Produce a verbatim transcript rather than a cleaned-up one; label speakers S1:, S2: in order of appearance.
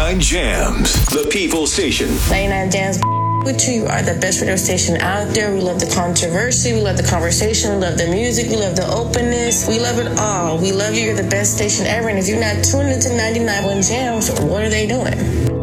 S1: ninety-nine Jams, the People Station.
S2: ninety-nine Jams, with you are the best radio station out there. We love the controversy, we love the conversation, we love the music, we love the openness, we love it all. We love you. You're the best station ever. And if you're not tuned into ninety-nine Jams, what are they doing?